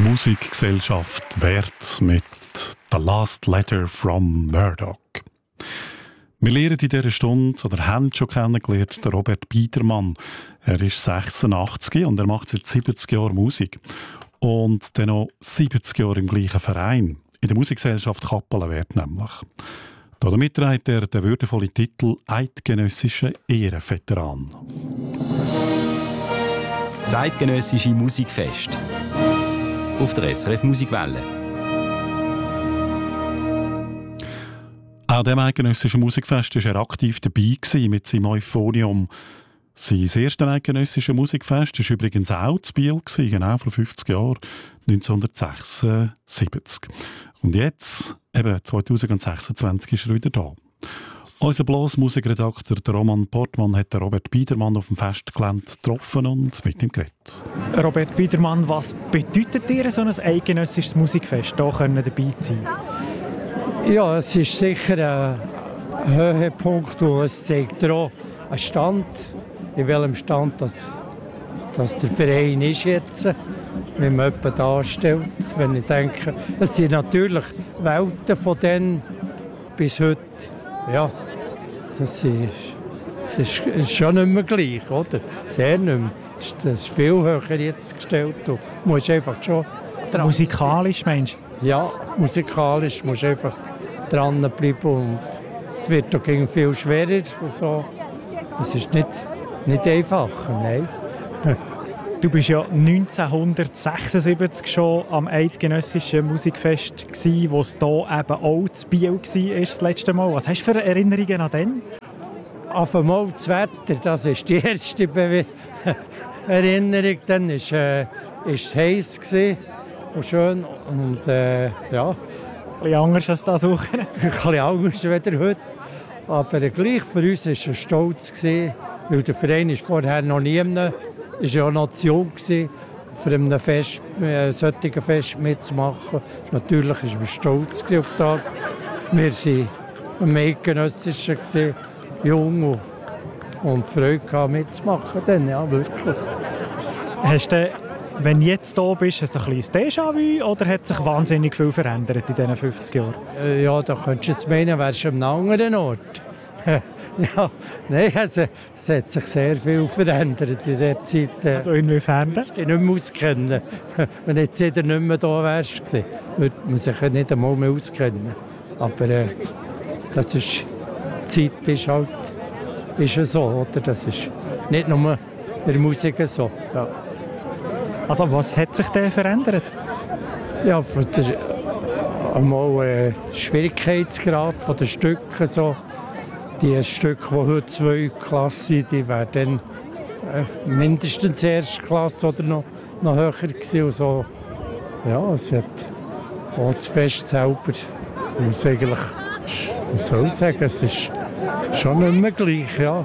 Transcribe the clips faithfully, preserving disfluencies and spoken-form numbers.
Musikgesellschaft Wert mit «The Last Letter from Murdoch». Wir lernen in dieser Stunde, oder haben schon kennengelernt, den Robert Biedermann. Er ist sechsundachtzig und er macht seit siebzig Jahren Musik. Und dann noch siebzig Jahre im gleichen Verein, in der Musikgesellschaft Kappelenwert nämlich. Damit trägt er den würdevollen Titel «Eidgenössischer Ehrenveteran». Das Eidgenössische Musikfest auf der S R F Musikwelle. Auch dem Eidgenössischen Musikfest war er aktiv dabei mit seinem Euphonium. Sein erstes Eidgenössische Musikfest war übrigens auch in Biel, genau vor fünfzig Jahren, neunzehnhundertsechsundsiebzig. Und jetzt, eben zwanzig sechsundzwanzig, ist er wieder da. Unser Blasmusikredakteur Roman Portmann hat Robert Biedermann auf dem Festgelände getroffen und mit ihm geredet. Robert Biedermann, was bedeutet dir so ein eidgenössisches Musikfest, hier dabei zu sein? Ja, es ist sicher ein Höhepunkt und es zeigt auch einen Stand, in welchem Stand das, das der Verein ist jetzt, wie man jemanden darstellt. Wenn ich denke, es sind natürlich Welten von dann bis heute. Ja, das ist, das ist, ist schon nicht mehr gleich, oder? Sehr nicht mehr. Das ist, das ist viel höher jetzt gestellt. Du musst einfach schon dran. Musikalisch, meinst du? Ja, musikalisch musst du einfach dranbleiben und es wird doch viel schwerer und so. Das ist nicht, nicht einfacher, nein. Du warst ja neunzehnhundertsechsundsiebzig schon am Eidgenössischen Musikfest, wo es hier eben auch zu Biel war, das letzte Mal. Was hast du für Erinnerungen an den? Auf einmal das Wetter, das ist die erste Be- Erinnerung. Dann war es äh, heiß und schön. Und, äh, ja. Ein bisschen anders als das auch. Ein bisschen anders als heute. Aber äh, gleich für uns war es stolz, weil der Verein ist vorher noch nie mehr. Es war ja eine Nation, für ein Fest, äh, solches Fest mitzumachen. Natürlich waren wir stolz auf das. Wir waren im Eidgenössischen, jung und, und Freude mitzumachen. Dann, ja, wirklich. Hast du, wenn du jetzt hier bist, ein kleines Déjà-vu oder hat sich wahnsinnig viel verändert in diesen fünfzig Jahren? Äh, ja, da könntest du jetzt meinen, wärst du an einem anderen Ort. Ja, nein, also, es hat sich sehr viel verändert in dieser Zeit. Also inwiefern? Ich dich nicht mehr auskennen. Wenn jetzt jeder nicht mehr da wärst, würde man sich nicht einmal mehr auskennen. Aber äh, das ist, die Zeit ist halt ist ja so, oder? Das ist nicht nur in der Musik so. Ja. Also was hat sich denn verändert? Ja, für den, einmal äh, der Schwierigkeitsgrad der Stücke so. Die Stücke, die heute zwei Klassen sind, die wären dann äh, mindestens erste Klasse oder noch, noch höher gewesen. Und so. Ja, es hat auch das Fest selber, muss eigentlich, was soll ich sagen, es ist schon nicht mehr gleich, ja.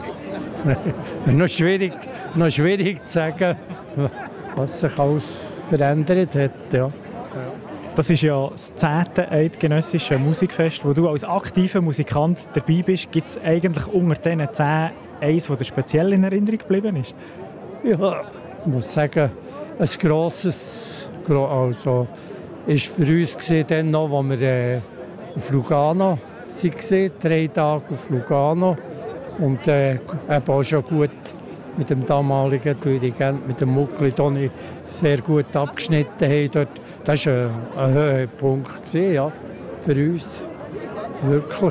noch, schwierig, noch schwierig zu sagen, was sich alles verändert hat, ja. Das ist ja das zehnte Eidgenössische Musikfest, wo du als aktiver Musikant dabei bist. Gibt es eigentlich unter diesen zehn eins, das dir speziell in Erinnerung geblieben ist? Ja, ich muss sagen, ein grosses, also ist für uns gesehen, dann noch, als wir äh, auf Lugano waren, drei Tage auf Lugano. Und äh, eben auch schon gut mit dem damaligen Dirigenten, mit dem Muckli Toni, sehr gut abgeschnitten haben dort. Das war ein, ein Höhepunkt ja, für uns. Wirklich.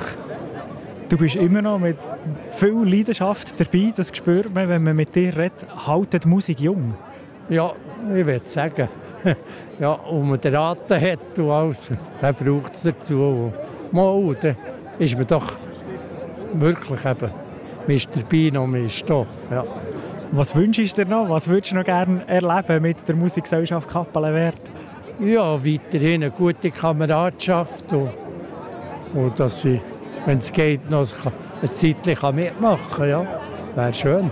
Du bist immer noch mit viel Leidenschaft dabei. Das spürt man, wenn man mit dir redet. Haltet die Musik jung? Ja, ich würde sagen. Ja, und man den Raten hat und alles, dann braucht es dazu. Mal, dann ist man doch wirklich eben, man ist dabei noch, man ist da. Ja. Was wünschst du dir noch? Was würdest du noch gerne erleben mit der Musikgesellschaft Kappelenwert? Ja, weiterhin eine gute Kameradschaft und, und dass ich, wenn es geht, noch ein Zeitchen mitmachen kann. Ja, wäre schön.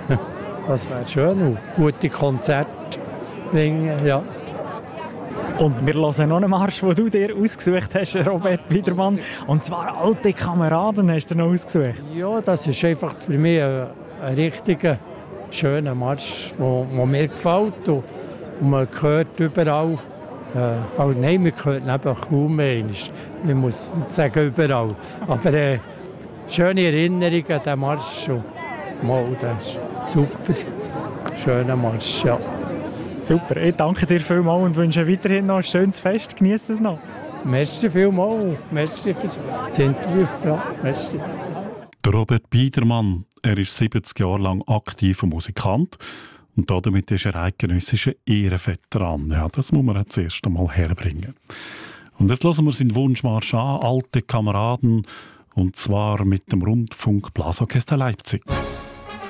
Das wäre schön und gute Konzerte bringen, ja. Und wir hören noch einen Marsch, den du dir ausgesucht hast, Robert Biedermann. Und zwar «Alte Kameraden» hast du noch ausgesucht. Ja, das ist einfach für mich ein, ein richtiger, schöner Marsch, der mir gefällt. Und man hört überall Äh, also nein, wir hören eben kaum mehr. Ich muss nicht sagen, überall. Aber äh, schöne Erinnerungen an den Marsch. Mal, das ist super. Schöner Marsch, ja. Super, ich danke dir vielmals und wünsche weiterhin noch ein schönes Fest. Genieße es noch. Merci vielmals. Merci für das Interview. Ja, merci. Der Robert Biedermann, er ist siebzig Jahre lang aktiver Musikant und damit ist er eidgenössischer Ehrenveteran. Ja, das muss man jetzt erst einmal herbringen. Und jetzt hören wir seinen Wunschmarsch an, alte Kameraden, und zwar mit dem Rundfunk Blasorchester Leipzig.